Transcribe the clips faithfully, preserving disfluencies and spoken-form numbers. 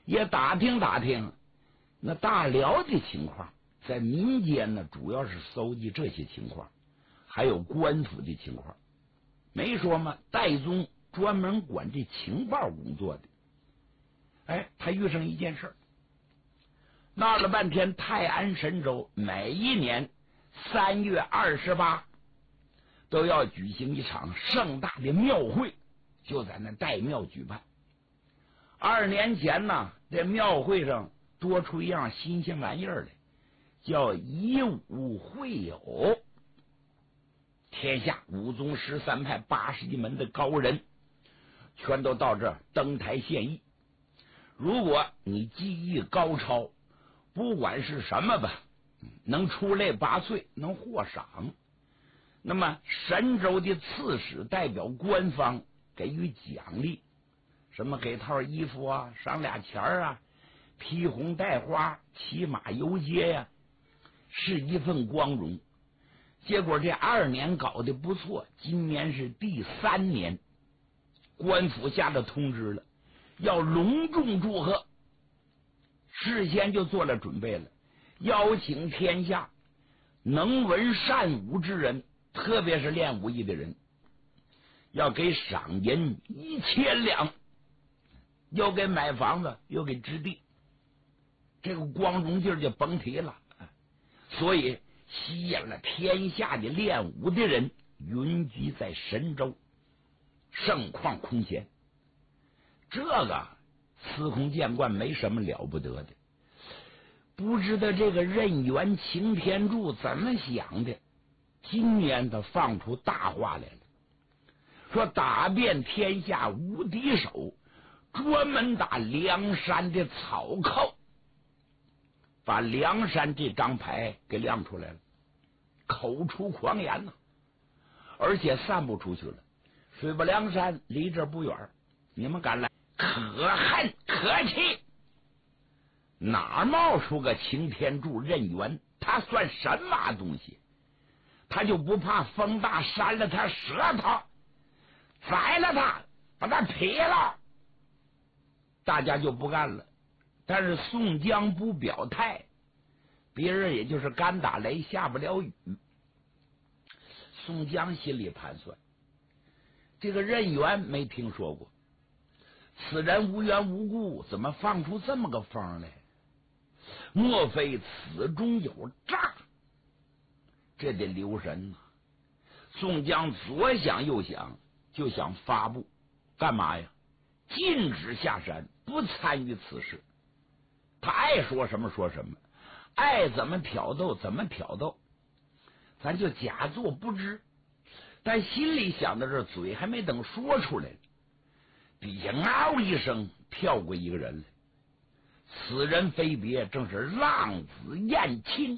也打听打听那大辽的情况，在民间呢，主要是搜集这些情况，还有官府的情况。没说吗？戴宗专门管这情报工作的。哎，他遇上一件事，闹了半天，泰安神州每一年三月二十八都要举行一场盛大的庙会，就在那岱庙举办。二年前呢，这庙会上多出一样新鲜玩意儿来，叫以武会友。天下武宗十三派八十一门的高人全都到这儿登台献艺。如果你技艺高超，不管是什么吧，能出类拔萃，能获赏，那么神州的刺史代表官方给予奖励，什么给套衣服啊，赏俩钱啊，披红戴花，骑马游街呀、啊，是一份光荣。结果这二年搞得不错，今年是第三年，官府下了通知了，要隆重祝贺，事先就做了准备了，邀请天下能文善武之人，特别是练武艺的人，要给赏银一千两，又给买房子，又给置地，这个光荣劲儿就甭提了。所以吸引了天下的练武的人云集在神州，盛况空前。这个司空见惯，没什么了不得的。不知道这个任元擎天柱怎么想的，今年他放出大话来了，说打遍天下无敌手，专门打梁山的草寇，把梁山这张牌给亮出来了，口出狂言呐、啊，而且散布出去了。水泊梁山离这不远，你们敢来，可恨可气！哪冒出个擎天柱任元？他算什么东西？他就不怕风大扇了他舌头，宰了他，把他劈了，大家就不干了。但是宋江不表态，别人也就是干打雷下不了雨。宋江心里盘算，这个任元没听说过，此人无缘无故，怎么放出这么个风来？莫非此中有诈？这得留神呐、啊！宋江左想右想，就想发布干嘛呀？禁止下山，不参与此事。他爱说什么说什么，爱怎么挑逗怎么挑逗，咱就假作不知。但心里想到这，嘴还没等说出来，底下嗷一声跳过一个人来。此人非别，正是浪子燕青。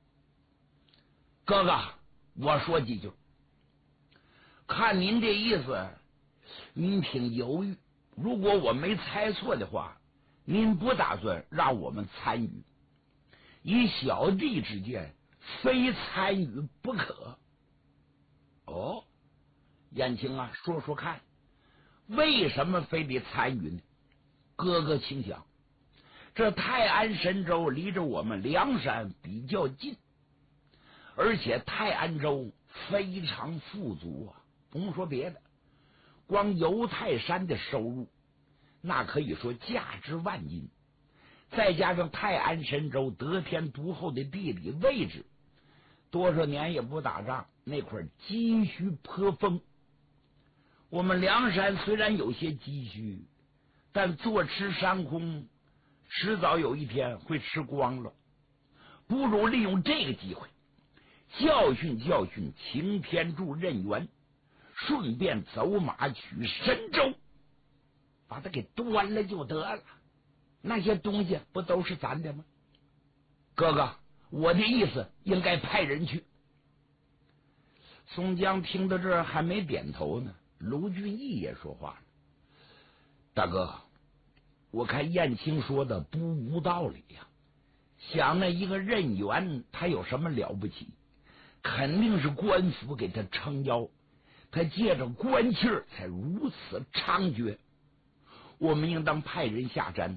哥哥，我说几句。看您这意思，您挺犹豫。如果我没猜错的话，您不打算让我们参与，以小弟之见，非参与不可。哦，燕青啊，说说看，为什么非得参与呢？哥哥请讲。这泰安神州离着我们梁山比较近，而且泰安州非常富足啊，不用说别的，光游泰山的收入那可以说价值万金，再加上泰安神州得天独厚的地理位置，多少年也不打仗，那块积蓄颇丰。我们梁山虽然有些积蓄，但坐吃山空，迟早有一天会吃光了。不如利用这个机会教训教训擎天柱任元，顺便走马取神州，把他给端了就得了。那些东西不都是咱的吗？哥哥，我的意思应该派人去。宋江听到这儿还没点头呢，卢俊义也说话了。大哥，我看燕青说的不无道理呀、啊。想那一个任元，他有什么了不起？肯定是官府给他撑腰，他借着官气儿才如此猖獗。我们应当派人下山，